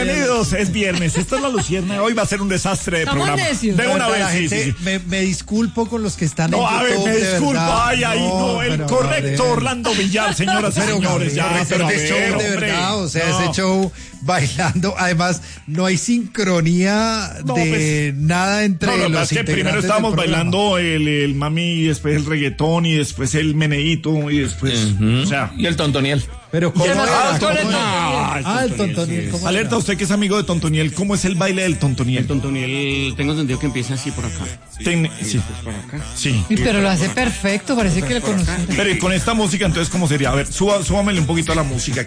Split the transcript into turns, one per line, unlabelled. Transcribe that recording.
bienvenidos, es viernes, esta es la Lucierna, hoy va a ser un desastre de programa.
Necios.
De una
La
vez,
gente,
sí.
Me disculpo con los que están en
No, a ver,
YouTube,
me
de
disculpo,
verdad.
el correcto Orlando Villar, señoras y señores, ya,
pero
pero
este show de
hombre,
verdad, o sea,
no.
ese show bailando, además no hay sincronía
No,
de nada entre
No,
los
es que primero
integrantes
estábamos
del programa.
bailando el mami, y después el reggaetón, y después el meneíto, y después, o sea...
Y el tontoniel.
Pero ¿cómo
el
era?
Tontoniel.
¿Cómo
Alerta,
era?
usted que es amigo de Tontoniel, ¿cómo es el baile del Tontoniel?
El tontoniel, tengo entendido que empieza así por acá.
Sí.
Por acá.
Sí.
Pero lo hace perfecto, parece que lo conocí.
Pero y con esta música, entonces, ¿cómo sería? A ver, súbamele un poquito a la música.